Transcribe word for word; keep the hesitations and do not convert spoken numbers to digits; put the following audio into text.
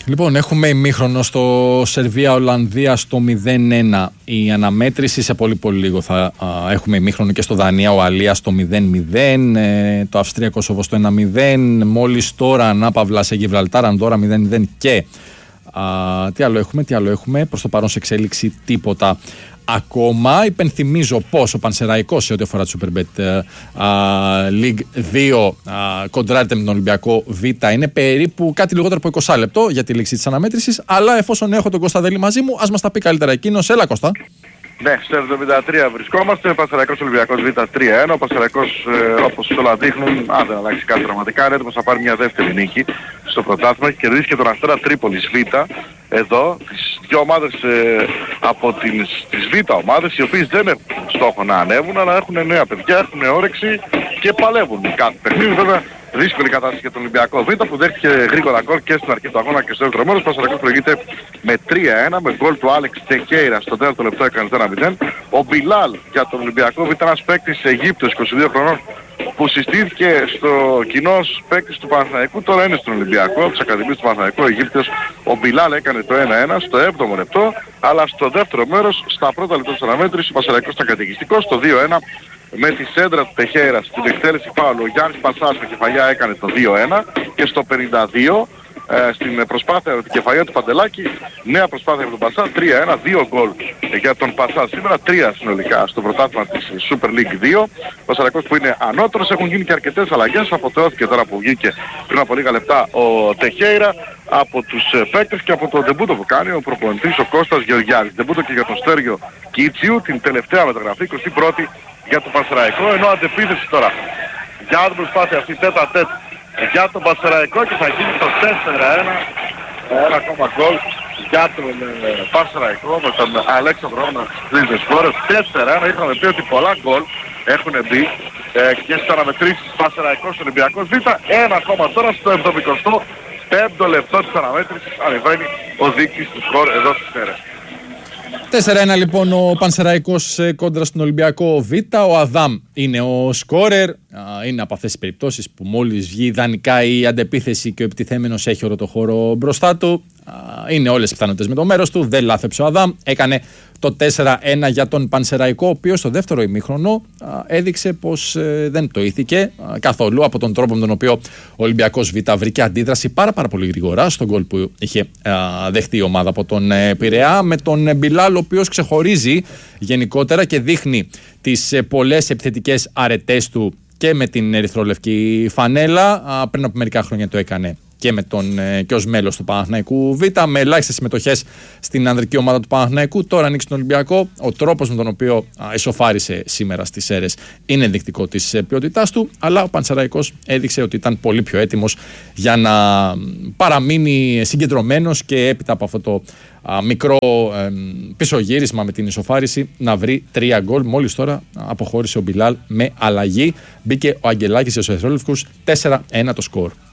Λοιπόν, έχουμε ημίχρονο στο Σερβία-Ολλανδία στο μηδέν ένα η αναμέτρηση. Σε πολύ πολύ λίγο θα α, έχουμε ημίχρονο και στο Δανία-Ουαλία στο μηδέν μηδέν, ε, το Αυστρία-Κόσοβο στο ένα μηδέν, μόλις τώρα ανάπαυλα σε Γιβραλτάρ, Ανδόρα μηδέν μηδέν και α, τι άλλο έχουμε, τι άλλο έχουμε, προς το παρόν σε εξέλιξη τίποτα ακόμα. Υπενθυμίζω πως ο Πανσεραϊκός σε ό,τι αφορά τη Superbet uh, League δύο uh, κοντράρεται με τον Ολυμπιακό Β. Είναι περίπου κάτι λιγότερο από είκοσι λεπτό για τη λήξη της αναμέτρησης. Αλλά εφόσον έχω τον Κωσταδέλη μαζί μου, ας μας τα πει καλύτερα εκείνος. Έλα Κώστα. Ναι, στο εβδομήντα τρία βρισκόμαστε. Πανσεραϊκός Ολυμπιακός Β τρία ένα. Ο Πανσεραϊκός, ε, όπως όλα δείχνουν, αν δεν αλλάξει κάτι δραματικά, είναι έτοιμος να πάρει μια δεύτερη νίκη στο πρωτάθλημα και κερδίσει και τον Αστέρα Τρίπολης Β. Εδώ, τις δύο ομάδες ε, από τις, τις Β ομάδες, οι οποίες δεν έχουν στόχο να ανέβουν, αλλά έχουν νέα παιδιά, έχουν όρεξη και παλεύουν κάθε παιχνίδι. Βέβαια, δύσκολη κατάσταση για τον Ολυμπιακό Β που δέχτηκε γρήγορα γκολ και στην αρχή του αγώνα και στο δεύτερο μέρος. Ο Πανσεραϊκός προηγείται με τρία ένα με γκολ του Άλεξ Τεκέιρα στο τέταρτο λεπτό, έκανε το ένα μηδέν. Ο Μπιλάλ για τον Ολυμπιακό Β, ένας παίκτης Αιγύπτος είκοσι δύο χρονών που συστήθηκε στο κοινός παίκτης του Παναθηναϊκού, τώρα είναι στον Ολυμπιακό, από τις Ακαδημίες του Παναθηναϊκού, ο Αιγύπτιος. Ο Μπιλάλ έκανε το ένα ένα στο έβδομο λεπτό, αλλά στο δεύτερο μέρος, στα πρώτα λεπτά της αναμέτρησης, ο Πανσεραϊκός ήταν καταιγιστικός, στο δύο ένα με τη σέντρα του Τεχέρα στην εκτέλεση φάουλου. Ο Γιάννης Πασάς με κεφαλιά έκανε το δύο ένα και στο πενήντα δύο ε, στην προσπάθεια με την κεφαλιά του Παντελάκη, νέα προσπάθεια με τον Πασά, τρία ένα, δύο γκολ για τον Πασά. Σήμερα τρία συνολικά στο πρωτάθλημα της Super League δύο. Ο Πανσεραϊκός που είναι ανώτερος, έχουν γίνει και αρκετές αλλαγές. Αποθεώθηκε τώρα που βγήκε πριν από λίγα λεπτά ο Τεχέιρα από τους παίκτες και από το ντεμπούτο που κάνει ο προπονητής ο Κώστας Γεωργιάδης. Ντεμπούτο και για τον Στέργιο Κίτσιου, την τελευταία μεταγραφή, εικοστή πρώτη για τον Πανσεραϊκό, ενώ αντεπίθεση τώρα για την προσπάθεια αυτή τέτα τέτ για τον Πανσεραϊκό και θα γίνει το τέσσερα ένα, ένα ακόμα γκολ για τον ε, Πανσεραϊκό με τον Αλέξανδρο να στις σκόρες. Τέσσερα ένα, είχαμε πει ότι πολλά γκολ έχουν μπει ε, και στις αναμετρήσεις Πανσεραϊκός Ολυμπιακός Β. Ένα ακόμα τώρα στο εβδομηκοστό πέμπτο λεπτό της αναμέτρησης ανεβαίνει ο δείκτης του σκορ εδώ στις Σέρες. τέσσερα ένα λοιπόν ο Πανσεραϊκός κόντρα στον Ολυμπιακό Β. Ο Αδάμ είναι ο σκόρερ. Είναι από αυτές τις περιπτώσεις που μόλις βγει ιδανικά η αντεπίθεση και ο επιτιθέμενος έχει όλο το χώρο μπροστά του. Είναι όλες οι πιθανότητες με το μέρος του. Δεν λάθεψε ο Αδάμ. Έκανε το τέσσερα ένα για τον Πανσεραϊκό, ο οποίος στο δεύτερο ημίχρονο έδειξε πως δεν το ήθηκε καθόλου από τον τρόπο με τον οποίο ο Ολυμπιακός Β βρήκε αντίδραση πάρα, πάρα πολύ γρήγορα στον γκολ που είχε δεχτεί η ομάδα από τον Πειραιά, με τον Μπιλάλ, ο οποίος ξεχωρίζει γενικότερα και δείχνει τις πολλές επιθετικές αρετές του και με την ερυθρολευκή φανέλα. Πριν από μερικά χρόνια το έκανε και, με τον, και ως μέλος του Παναθηναϊκού Β, με ελάχιστες συμμετοχές στην ανδρική ομάδα του Παναθηναϊκού. Τώρα ανοίξει τον Ολυμπιακό. Ο τρόπος με τον οποίο εσωφάρισε σήμερα στις Σέρες είναι ενδεικτικό της ποιότητάς του, αλλά ο Πανσεραϊκός έδειξε ότι ήταν πολύ πιο έτοιμος για να παραμείνει συγκεντρωμένος και έπειτα από αυτό το α, μικρό ε, πισωγύρισμα με την ισοφάριση να βρει τρία γκολ. Μόλις τώρα αποχώρησε ο Μπιλάλ με αλλαγή. Μπήκε ο Αγγελάκης για τους ερυθρόλευκους, τέσσερα ένα το σκορ.